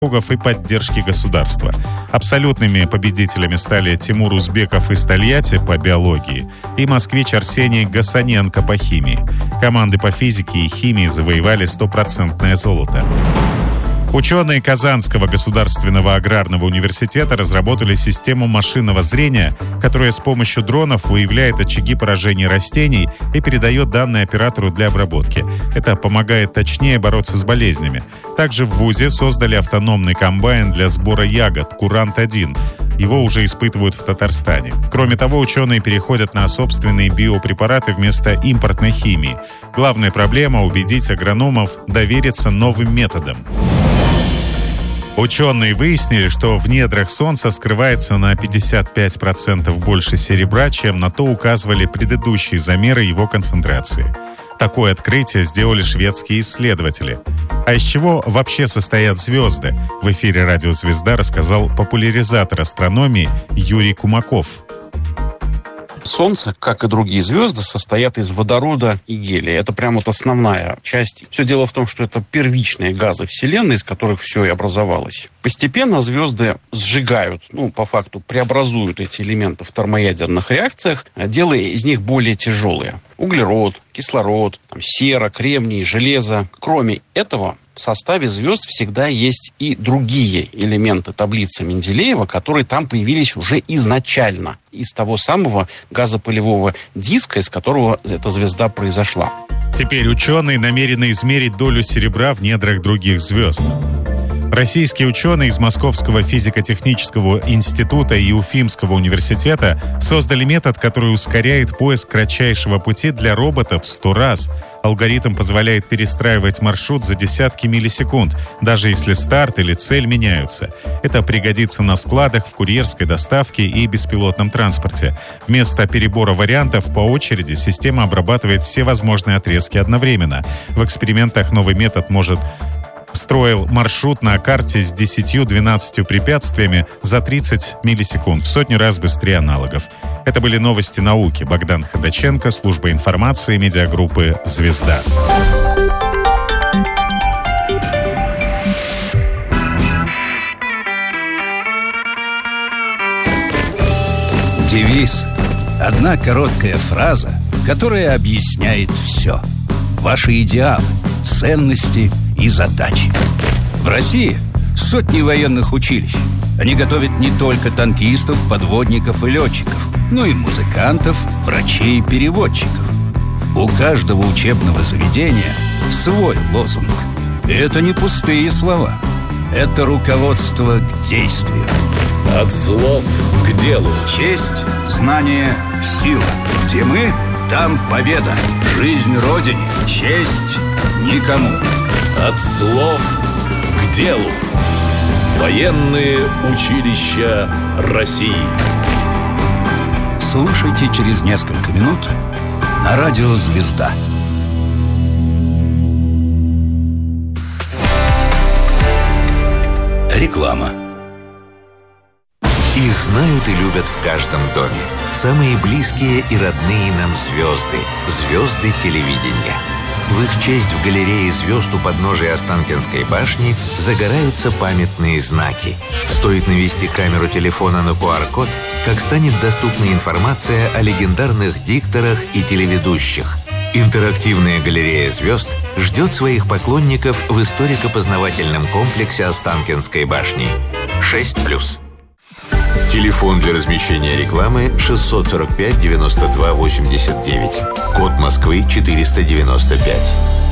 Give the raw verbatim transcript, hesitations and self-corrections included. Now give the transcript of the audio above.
и поддержки государства. Абсолютными победителями стали Тимур Узбеков из Тольятти по биологии и москвич Арсений Гасаненко по химии. Команды по физике и химии завоевали стопроцентное золото. Ученые Казанского государственного аграрного университета разработали систему машинного зрения, которая с помощью дронов выявляет очаги поражения растений и передает данные оператору для обработки. Это помогает точнее бороться с болезнями. Также в ВУЗе создали автономный комбайн для сбора ягод «Курант один». Его уже испытывают в Татарстане. Кроме того, ученые переходят на собственные биопрепараты вместо импортной химии. Главная проблема – убедить агрономов довериться новым методам. Ученые выяснили, что в недрах Солнца скрывается на пятьдесят пять процентов больше серебра, чем на то указывали предыдущие замеры его концентрации. Такое открытие сделали шведские исследователи. А из чего вообще состоят звезды? В эфире «Радио Звезда» рассказал популяризатор астрономии Юрий Кумаков. Солнце, как и другие звезды, состоят из водорода и гелия. Это прям вот основная часть. Все дело в том, что это первичные газы Вселенной, из которых все и образовалось. Постепенно звезды сжигают, ну, по факту, преобразуют эти элементы в термоядерных реакциях, делая из них более тяжелые. Углерод, кислород, там, сера, кремний, железо. Кроме этого, в составе звезд всегда есть и другие элементы таблицы Менделеева, которые там появились уже изначально, из того самого газопылевого диска, из которого эта звезда произошла. Теперь ученые намерены измерить долю серебра в недрах других звезд. Российские ученые из Московского физико-технического института и Уфимского университета создали метод, который ускоряет поиск кратчайшего пути для роботов в сто раз. Алгоритм позволяет перестраивать маршрут за десятки миллисекунд, даже если старт или цель меняются. Это пригодится на складах, в курьерской доставке и беспилотном транспорте. Вместо перебора вариантов по очереди система обрабатывает все возможные отрезки одновременно. В экспериментах новый метод может строил маршрут на карте с десятью-двенадцатью препятствиями за тридцать миллисекунд, в сотню раз быстрее аналогов. Это были новости науки. Богдан Ходаченко, служба информации медиагруппы «Звезда». Девиз. Одна короткая фраза, которая объясняет все. Ваши идеалы, ценности и задачи. В России сотни военных училищ. Они готовят не только танкистов, подводников и летчиков, но и музыкантов, врачей и переводчиков. У каждого учебного заведения свой лозунг. И это не пустые слова. Это руководство к действию. От слов к делу. Честь, знание, сила. Где мы, там победа. Жизнь Родине, честь никому. От слов к делу. Военные училища России. Слушайте через несколько минут на радио «Звезда». Реклама. Их знают и любят в каждом доме. Самые близкие и родные нам звезды. Звезды телевидения. В их честь в галерее звезд у подножия Останкинской башни загораются памятные знаки. Стоит навести камеру телефона на ку ар код, как станет доступна информация о легендарных дикторах и телеведущих. Интерактивная галерея звезд ждет своих поклонников в историко-познавательном комплексе Останкинской башни. шесть плюс. Телефон для размещения рекламы шестьсот сорок пять девяносто два восемьдесят девять. Код Москвы четыреста девяносто пять.